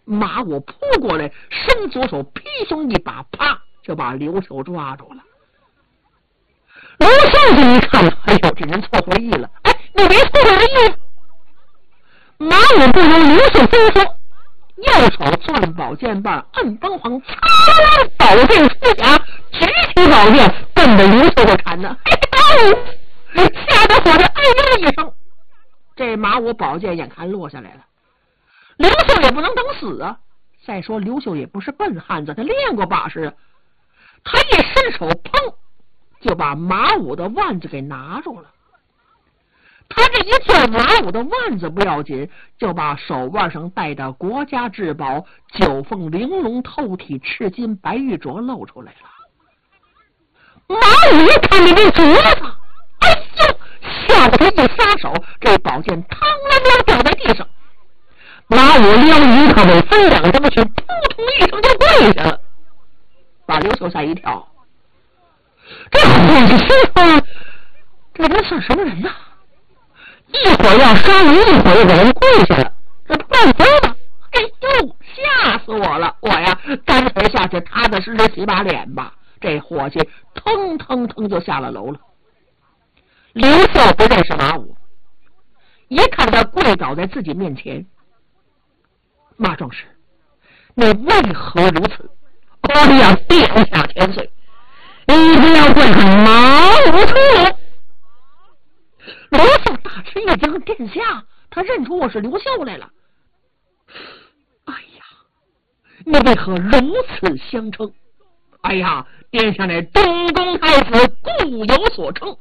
马武扑过来，伸左手劈胸一把，啪就把刘秀抓住了。刘秀这一看，哎呦，这人错会意了。哎，你没错会意。马武不由刘秀分说，右手攥宝剑棒，按崩簧，擦，宝剑出匣，举起宝剑，奔着刘秀就砍呢。哎呦，吓得我这哎呦一声，这马武宝剑眼看落下来了。刘秀也不能等死啊！再说刘秀也不是笨汉子，他练过把式，他一伸手，砰，就把马武的腕子给拿住了。他这一攥马武的腕子不要紧，就把手腕上戴的国家至宝九凤玲珑透体赤金白玉镯露出来了。马武一看你这镯子，哎呦，吓得他一撒手，这宝剑嘡啷啷掉在地上。马武撩一看，分两这么去，扑通一声就跪下了，把刘秀吓一跳。这伙计心说，这人算什么人呐？一会儿要杀人，一会儿又给人跪下了，这不乱疯吗？哎呦，吓死我了！我呀，干脆下去踏踏实实洗把脸吧。这伙计腾腾腾就下了楼了。刘秀不认识马武，一看他跪倒在自己面前，马壮士，你为何如此？我要殿下千岁，你不要怪恨马武出笼。刘秀大吃一惊，殿下，他认出我是刘秀来了。哎呀，你为何如此相称？哎呀，殿下那东宫太子固有所称。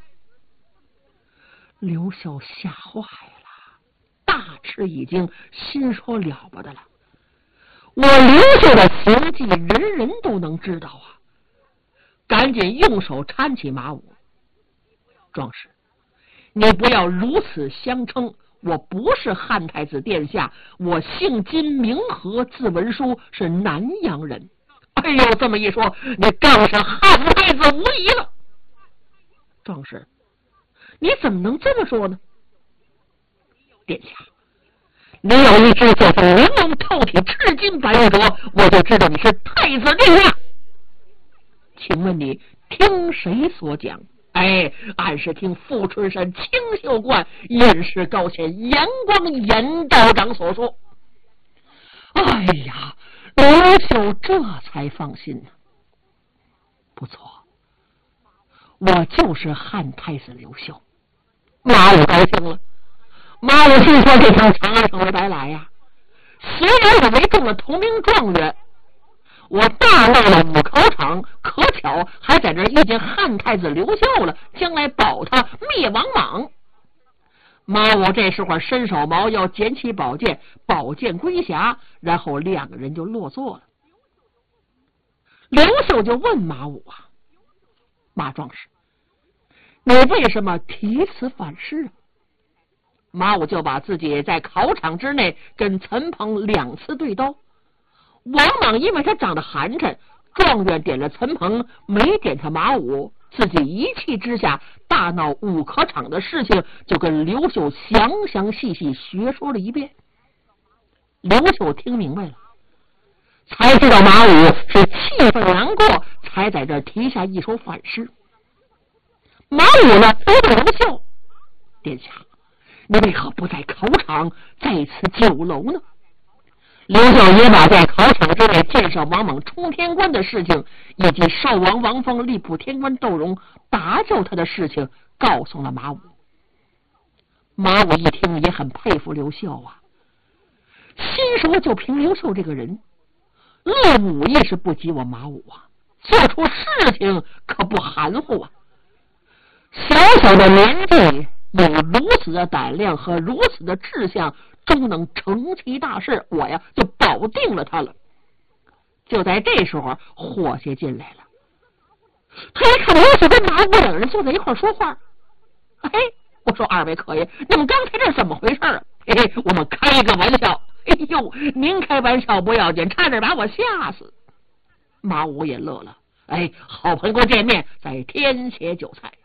刘秀吓坏了，大吃一惊，心说了不得了，我刘秀的行迹人人都能知道啊！赶紧用手搀起马武，壮士，你不要如此相称，我不是汉太子殿下，我姓金名和，字文书，是南阳人。哎呦，这么一说，你更是汉太子无疑了。壮士，你怎么能这么说呢？殿下，你有一只叫做玲珑透体赤金白玉镯，我就知道你是太子殿下。请问你听谁所讲？哎，俺是听富春山青秀观隐士高贤严光严道长所说。哎呀，刘秀这才放心呢。不错，我就是汉太子刘秀。马武高兴了，马武心说这趟长安城没白来呀。虽然我没中了同名状元，我大闹了五考场，可巧还在这遇见汉太子刘秀了，将来保他灭王莽。马武这时候伸手猫腰，捡起宝剑，宝剑归匣，然后两个人就落座了。刘秀就问马武啊，马壮士，你为什么提此反诗啊？马武就把自己在考场之内跟陈鹏两次对刀，王莽因为他长得寒碜，状元点了陈鹏，没点他马武，自己一气之下大闹五考场的事情，就跟刘秀详详细细学说了一遍。刘秀听明白了，才知道马武是气愤难过，才在这提下一首反诗。马武呢，都问刘秀，殿下，你为何不在考场在此酒楼呢？刘秀也把在考场之内见上王莽冲天关的事情，以及少王王峰力普天关窦融打救他的事情告诉了马武。马武一听也很佩服刘秀啊，心说就凭刘秀这个人，论武艺是不及我马武啊，做出事情可不含糊啊。小小的年纪有如此的胆量和如此的志向，终能成其大事，我呀就保定了他了。就在这时候，伙计进来了，他一看刘秀跟马武两人坐在一块说话，哎，我说二位可爷，你们刚才这怎么回事啊？嘿，我们开个玩笑。哎呦，您开玩笑不要紧，差点把我吓死。马武也乐了，哎，好朋友见面，再添些酒菜。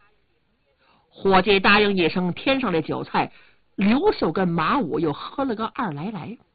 伙计答应一声，添上了酒菜。刘秀跟马武又喝了个二来来。